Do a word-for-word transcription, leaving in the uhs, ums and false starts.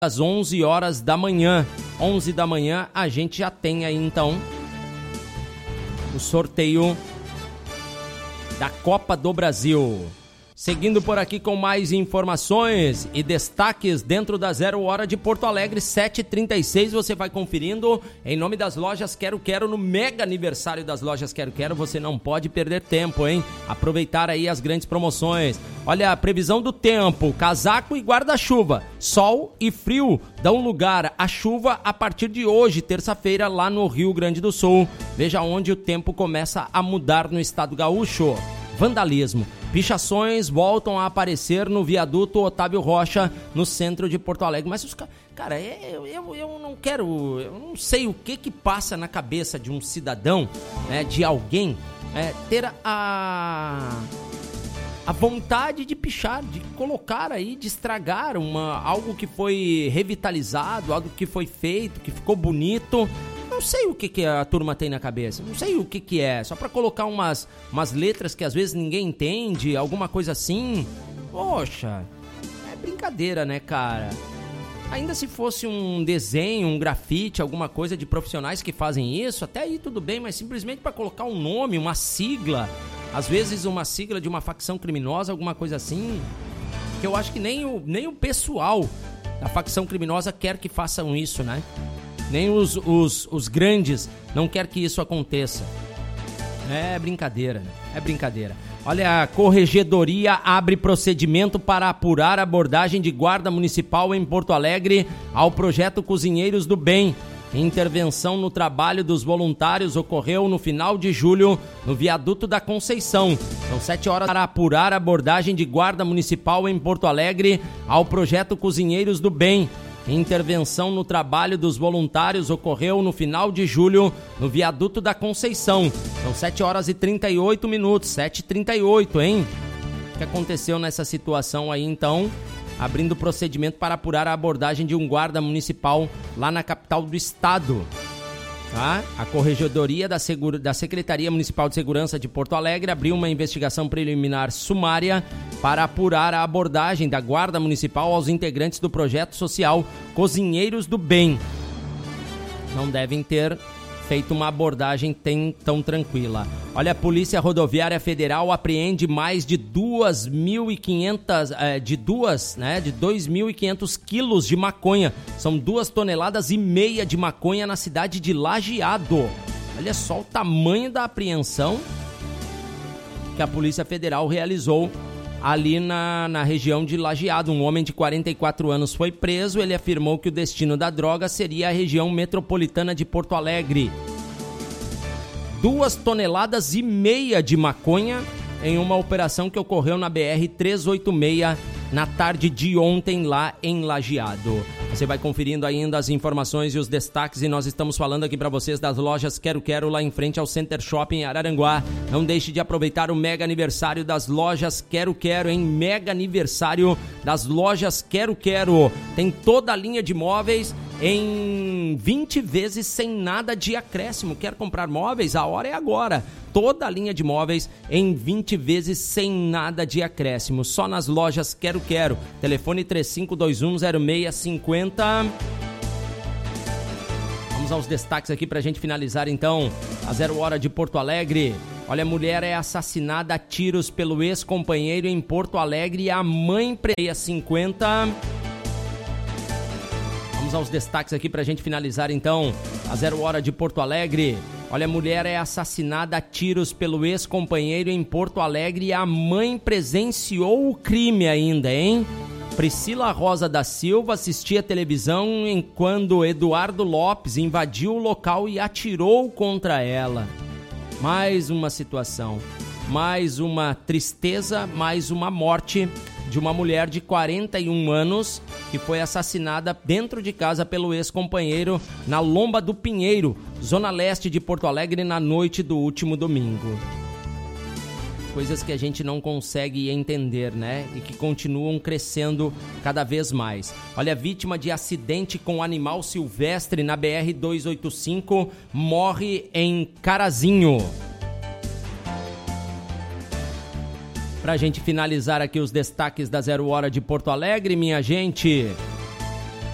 às onze horas da manhã. onze da manhã a gente já tem aí então o sorteio da Copa do Brasil. Seguindo por aqui com mais informações e destaques dentro da Zero Hora de Porto Alegre, sete e trinta e seis, você vai conferindo em nome das lojas Quero Quero, no mega aniversário das lojas Quero Quero, você não pode perder tempo, hein? Aproveitar aí as grandes promoções. Olha, a previsão do tempo, casaco e guarda-chuva, sol e frio dão lugar à chuva a partir de hoje, terça-feira, lá no Rio Grande do Sul. Veja onde o tempo começa a mudar no estado gaúcho. Vandalismo. Pichações voltam a aparecer no viaduto Otávio Rocha, no centro de Porto Alegre. Mas, os, cara, eu, eu, eu não quero... Eu não sei o que que passa na cabeça de um cidadão, né, de alguém, é, ter a... a vontade de pichar, de colocar aí, de estragar uma, algo que foi revitalizado, algo que foi feito, que ficou bonito. Não sei o que, que a turma tem na cabeça, não sei o que, que é, só pra colocar umas, umas letras que às vezes ninguém entende, alguma coisa assim. Poxa, é brincadeira, né, cara? Ainda se fosse um desenho, um grafite, alguma coisa de profissionais que fazem isso, até aí tudo bem, mas simplesmente pra colocar um nome, uma sigla, às vezes uma sigla de uma facção criminosa, alguma coisa assim, que eu acho que nem o, nem o pessoal da facção criminosa quer que façam isso, né? Nem os, os, os grandes não quer que isso aconteça. É brincadeira, né? É brincadeira. Olha, a Corregedoria abre procedimento para apurar a abordagem de guarda municipal em Porto Alegre ao projeto Cozinheiros do Bem. Intervenção no trabalho dos voluntários ocorreu no final de julho no viaduto da Conceição. São sete horas para apurar a abordagem de guarda municipal em Porto Alegre ao projeto Cozinheiros do Bem. Intervenção no trabalho dos voluntários ocorreu no final de julho no viaduto da Conceição. São sete horas e trinta e oito minutos, sete e trinta e oito, hein? O que aconteceu nessa situação aí, então? Abrindo procedimento para apurar a abordagem de um guarda municipal lá na capital do estado. Tá? A Corregedoria da, Segura... da Secretaria Municipal de Segurança de Porto Alegre abriu uma investigação preliminar sumária para apurar a abordagem da Guarda Municipal aos integrantes do projeto social Cozinheiros do Bem. Não devem ter feito uma abordagem tem, tão tranquila. Olha, a Polícia Rodoviária Federal apreende mais de duas mil e quinhentas, é, de duas, né, de dois mil e quinhentos quilos de maconha. São duas toneladas e meia de maconha na cidade de Lajeado. Olha só o tamanho da apreensão que a Polícia Federal realizou ali na, na região de Lajeado. Um homem de quarenta e quatro anos foi preso. Ele afirmou que o destino da droga seria a região metropolitana de Porto Alegre. Duas toneladas e meia de maconha em uma operação que ocorreu na B R trezentos e oitenta e seis na tarde de ontem lá em Lajeado. Você vai conferindo ainda as informações e os destaques e nós estamos falando aqui para vocês das lojas Quero Quero lá em frente ao Center Shopping em Araranguá. Não deixe de aproveitar o mega aniversário das lojas Quero Quero, hein? Mega aniversário das lojas Quero Quero. Tem toda a linha de móveis em vinte vezes sem nada de acréscimo. Quer comprar móveis? A hora é agora. Toda a linha de móveis em vinte vezes sem nada de acréscimo. Só nas lojas Quero Quero. Telefone três cinco dois um zero seis cinco zero. Vamos aos destaques aqui pra gente finalizar então a Zero Hora de Porto Alegre. Olha, a mulher é assassinada a tiros pelo ex-companheiro em Porto Alegre e a mãe preia cinquenta. Vamos aos destaques aqui pra gente finalizar então a Zero Hora de Porto Alegre. Olha, a mulher é assassinada a tiros pelo ex-companheiro em Porto Alegre e a mãe presenciou o crime ainda, hein? Priscila Rosa da Silva assistia televisão enquanto Eduardo Lopes invadiu o local e atirou contra ela. Mais uma situação, mais uma tristeza, mais uma morte de uma mulher de quarenta e um anos que foi assassinada dentro de casa pelo ex-companheiro na Lomba do Pinheiro, zona leste de Porto Alegre, na noite do último domingo. Coisas que a gente não consegue entender, né? E que continuam crescendo cada vez mais. Olha, vítima de acidente com animal silvestre na B R duzentos e oitenta e cinco morre em Carazinho. Pra gente finalizar aqui os destaques da Zero Hora de Porto Alegre, minha gente,